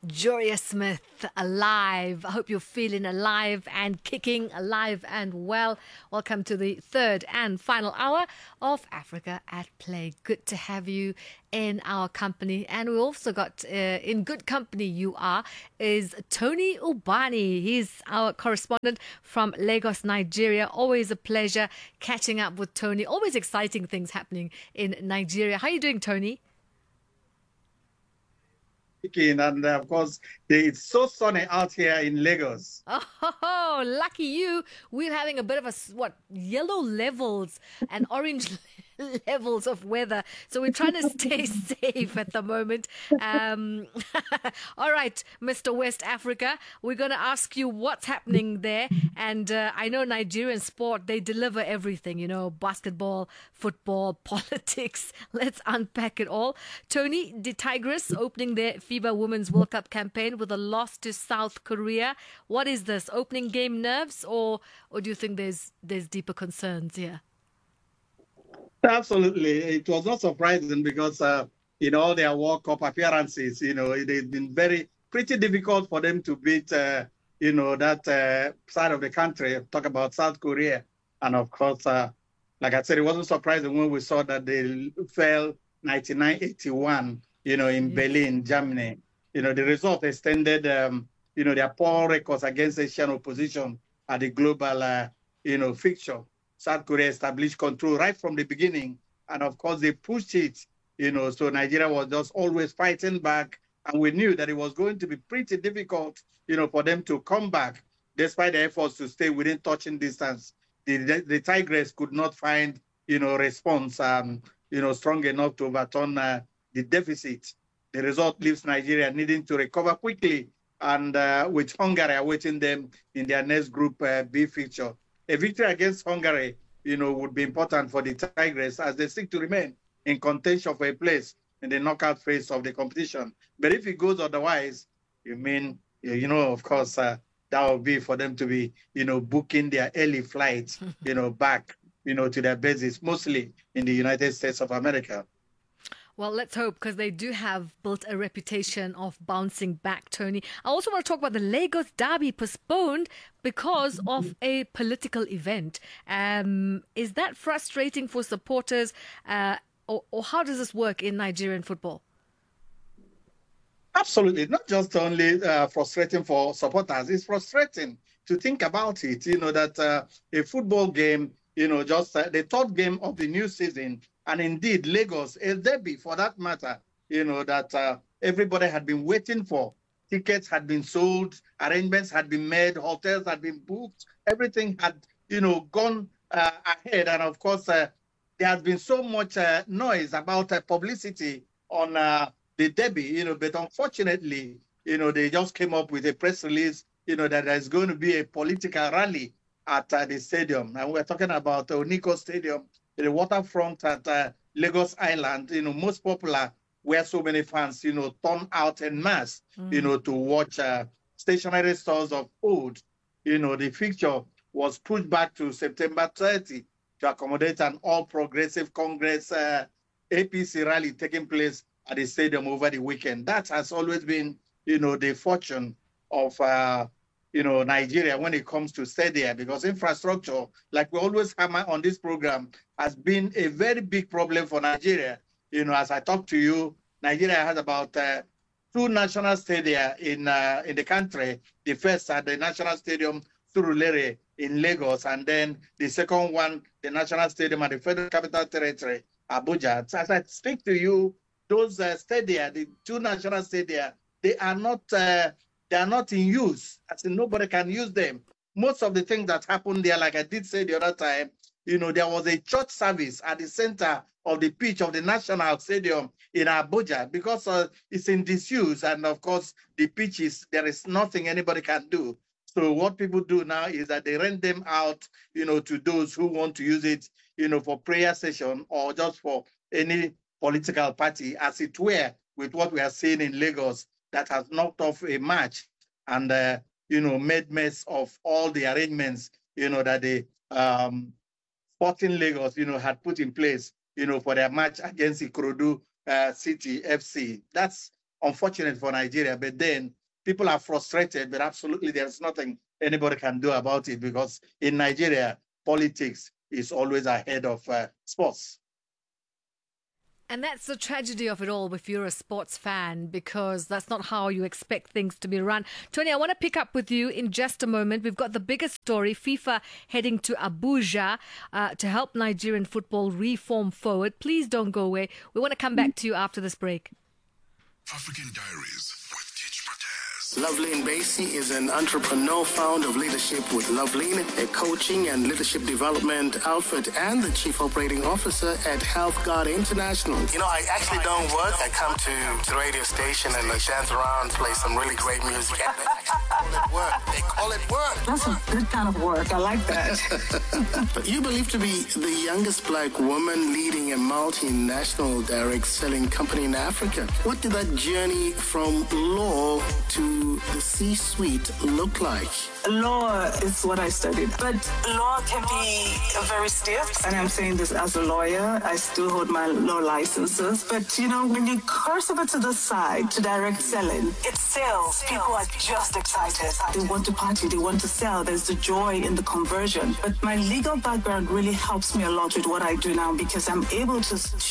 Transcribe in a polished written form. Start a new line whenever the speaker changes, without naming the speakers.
Joria Smith, alive. I hope you're feeling alive and kicking, alive and well. Welcome to the third and final hour of Africa at Play. Good to have you in our company. And we also got, in good company you are, is Tony Ubani. He's our correspondent from Lagos, Nigeria. Always a pleasure catching up with Tony. Always exciting things happening in Nigeria. How are you doing, Tony?
And of course, it's so sunny out here in Lagos.
Oh, lucky you. We're having a bit of yellow levels and orange levels of weather. So we're trying to stay safe at the moment. All right, Mr. West Africa, we're going to ask you what's happening there. And I know Nigerian sport, they deliver everything, basketball, football, politics. Let's unpack it all. Tony, the Tigers opening their FIBA Women's World Cup campaign with a loss to South Korea. What is this? Opening game nerves, or do you think there's deeper concerns here?
Absolutely. It was not surprising because in all their World Cup appearances, it's been pretty difficult for them to beat, that side of the country. Talk about South Korea. And of course, like I said, it wasn't surprising when we saw that they fell 99-81, in Berlin, Germany. The result extended, their poor records against Asian opposition at the global, fixture. South Korea established control right from the beginning. And of course, they pushed it, so Nigeria was just always fighting back. And we knew that it was going to be pretty difficult, for them to come back, despite the efforts to stay within touching distance. The Tigers could not find, response, strong enough to overturn the deficit. The result leaves Nigeria needing to recover quickly, and with Hungary awaiting them in their next Group B fixture. A victory against Hungary, would be important for the Tigers as they seek to remain in contention for a place in the knockout phase of the competition. But if it goes otherwise, of course, that will be for them to be, booking their early flights, back, to their bases, mostly in the United States of America.
Well, let's hope, because they do have built a reputation of bouncing back, Tony. I also want to talk about the Lagos Derby postponed because of a political event. Is that frustrating for supporters, or how does this work in Nigerian football?
Absolutely. Not just only frustrating for supporters, it's frustrating to think about it, that a football game, just the third game of the new season, and indeed Lagos, a derby for that matter, that everybody had been waiting for. Tickets had been sold, arrangements had been made, hotels had been booked, everything had, gone ahead. And of course, there has been so much noise about publicity on the derby, but unfortunately, they just came up with a press release, that there's going to be a political rally at the stadium. And we're talking about Oniko Stadium, the waterfront at Lagos Island, most popular, where so many fans, turn out en masse, to watch stationary stores of old. The fixture was pushed back to September 30 to accommodate an All Progressive Congress APC rally taking place at the stadium over the weekend. That has always been, the fortune of Nigeria when it comes to stadia, because infrastructure, like we always hammer on this program, has been a very big problem for Nigeria. As I talk to you, Nigeria has about 2 national stadia in the country. The first at the National Stadium Surulere in Lagos, and then the second one, the National Stadium at the Federal Capital Territory, Abuja. So as I speak to you, those stadia, the 2 national stadia, they are not in use. As in, nobody can use them. Most of the things that happened there, like I did say the other time, there was a church service at the center of the pitch of the National Stadium in Abuja because it's in disuse. And of course, the pitch there is nothing anybody can do. So what people do now is that they rent them out, to those who want to use it, for prayer session or just for any political party, as it were, with what we are seeing in Lagos that has knocked off a match and, made mess of all the arrangements, that the Sporting Lagos, had put in place, for their match against Ikorodu City FC. That's unfortunate for Nigeria. But then people are frustrated, but absolutely there's nothing anybody can do about it, because in Nigeria, politics is always ahead of sports.
And that's the tragedy of it all if you're a sports fan, because that's not how you expect things to be run. Tony, I want to pick up with you in just a moment. We've got the biggest story, FIFA heading to Abuja to help Nigerian football reform forward. Please don't go away. We want to come back to you after this break.
African Diaries with Teach Mataz.
Loveline Basie is an entrepreneur, founder of Leadership with Loveline, a coaching and leadership development outfit, and the chief operating officer at Health Guard International. You know, I actually don't work. I come to the radio station and I dance around, play some really great music. And they actually call it work. They call it work.
That's a good kind of work. I like that.
But you believe to be the youngest black woman leading a multinational direct selling company in Africa. What did that journey from law to the C-suite look like?
Law is what I studied, but law can be very stiff. And I'm saying this as a lawyer. I still hold my law licenses. But, you know, when you curse over to the side to direct selling, it sells. People are just excited. They want to party. They want to sell. There's the joy in the conversion. But my legal background really helps me a lot with what I do now, because I'm able to